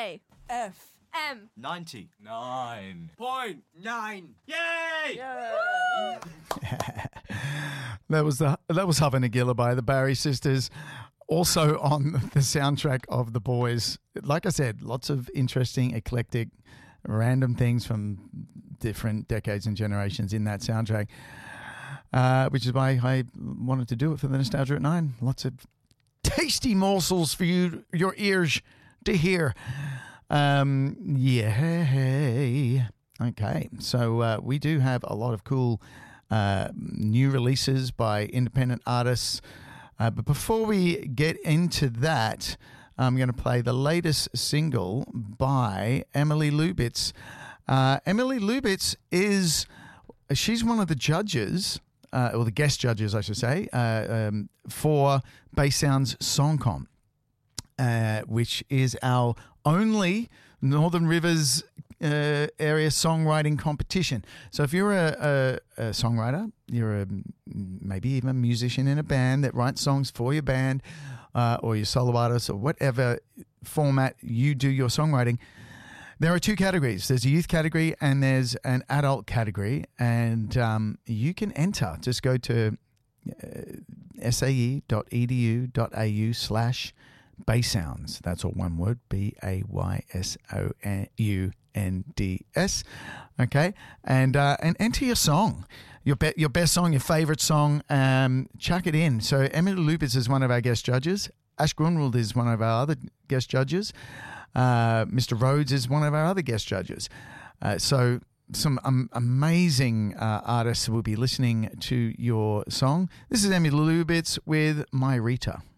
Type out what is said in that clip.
A. F. M. 99.9. Yay! That was Huff and Nagila by the Barry Sisters, also on the soundtrack of The Boys. Like I said, lots of interesting, eclectic, random things from different decades and generations in that soundtrack, which is why I wanted to do it for the Nostalgia at 9. Lots of tasty morsels for your ears to hear. Okay, so we do have a lot of cool new releases by independent artists. But before we get into that, I'm going to play the latest single by Emily Lubitz. Emily Lubitz she's one of the judges, or the guest judges, I should say, for Bass Sounds Songcom, which is our only Northern Rivers area songwriting competition. So if you're a songwriter, you're maybe even a musician in a band that writes songs for your band, or your solo artist, or whatever format you do your songwriting, there are two categories. There's a youth category and there's an adult category, and you can enter. Just go to sae.edu.au/Bass Sounds. That's all one word, BAYSOUNDS. Okay, and enter your song, your best song, your favorite song. Chuck it in. So Emily Lubitz is one of our guest judges. Ash Grunwald is one of our other guest judges. Mr. Rhodes is one of our other guest judges. So some amazing artists will be listening to your song. This is Emily Lubitz with My Rita.